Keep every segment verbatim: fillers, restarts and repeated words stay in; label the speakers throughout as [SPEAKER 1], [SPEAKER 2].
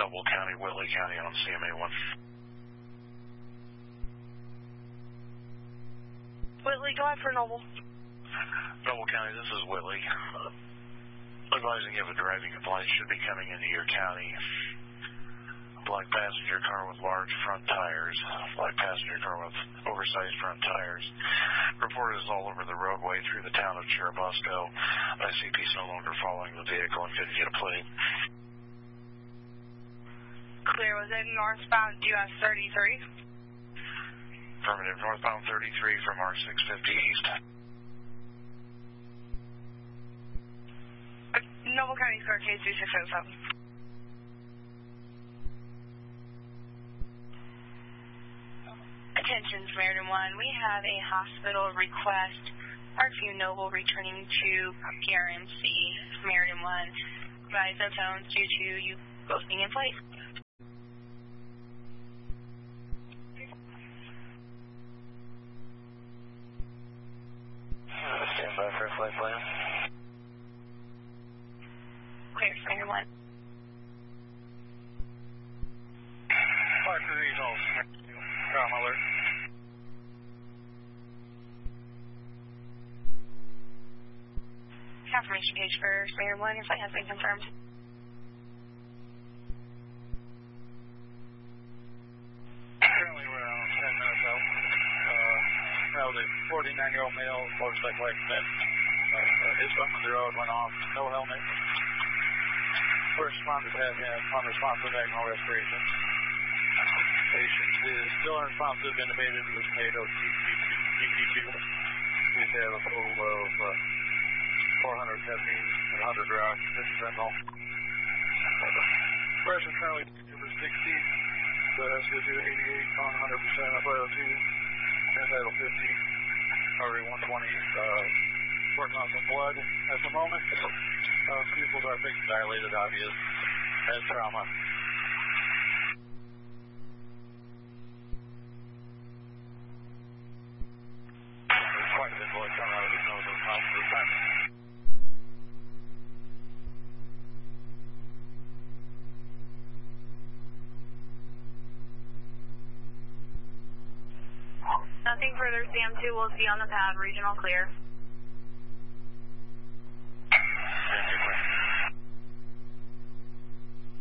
[SPEAKER 1] Noble County, Whitley County on C M A one.
[SPEAKER 2] Whitley, go ahead for Noble.
[SPEAKER 1] Noble County, this is Whitley. Advising you of a driving complaint should be coming into your county. Black passenger car with large front tires. Black passenger car with oversized front tires. Report is all over the roadway through the town of Churubusco. I C P is no longer following the vehicle and couldn't get a plate.
[SPEAKER 2] Clear. Was it northbound U S thirty-three?
[SPEAKER 1] Affirmative. Northbound thirty-three from R six fifty East.
[SPEAKER 2] Noble County Score K three six oh seven. Attention, Samaritan one. We have a hospital request. Parkview Noble returning to P R M C. Samaritan one. Rise of phones due to you both being in place.
[SPEAKER 1] Stand by for a flight plan.
[SPEAKER 2] Clear, Samaritan one.
[SPEAKER 1] Park to these all. Trauma alert.
[SPEAKER 2] Confirmation page for Samaritan one. Your flight has been confirmed.
[SPEAKER 1] Currently we're on ten minutes out. Uh, now the forty-nine-year-old male motorcycle accident. Uh, his bump on the road went off. No helmet. First responders have him unresponsive, no respiration. Patient is still unresponsive, intubated, was made O T P two. Please have a total of uh, four hundred ketamine and one hundred rock, fifty fentanyl. Pressure currently over sixty, so that's good to eighty-eight on one hundred percent of F I O two, Antiviral fifty, artery one twenty, uh, working on some blood at the moment. Uh, pupils are fixed, dilated, obvious, head trauma. There's quite a bit of blood coming out of his nose and mouth for the time.
[SPEAKER 2] Nothing further. C M two will see on the pad. Regional clear.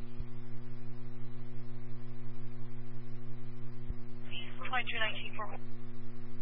[SPEAKER 2] twenty-two nineteen for